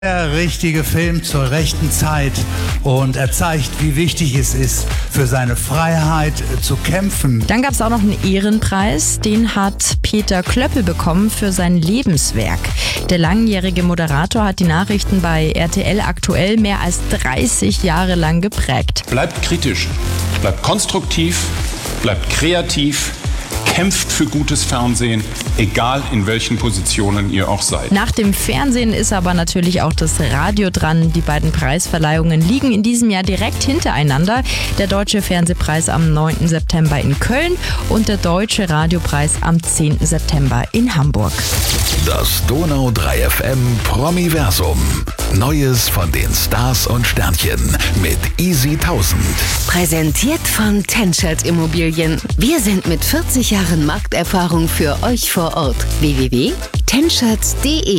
Der richtige Film zur rechten Zeit und er zeigt, wie wichtig es ist, für seine Freiheit zu kämpfen. Dann gab es auch noch einen Ehrenpreis, den hat Peter Klöppel bekommen für sein Lebenswerk. Der langjährige Moderator hat die Nachrichten bei RTL aktuell mehr als 30 Jahre lang geprägt. Bleibt kritisch, bleibt konstruktiv, bleibt kreativ. Kämpft für gutes Fernsehen, egal in welchen Positionen ihr auch seid. Nach dem Fernsehen ist aber natürlich auch das Radio dran. Die beiden Preisverleihungen liegen in diesem Jahr direkt hintereinander. Der Deutsche Fernsehpreis am 9. September in Köln und der Deutsche Radiopreis am 10. September in Hamburg. Das Donau 3 FM Promiversum. Neues von den Stars und Sternchen mit Easy 1000. Präsentiert von Tenschert Immobilien. Wir sind mit 40 Jahren Markterfahrung für euch vor Ort. www.tenschert.de